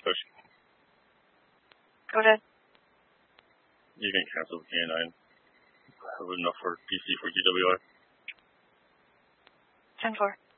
push. Go ahead. You can cancel the K9. I have enough for PC for GWI. 10-4.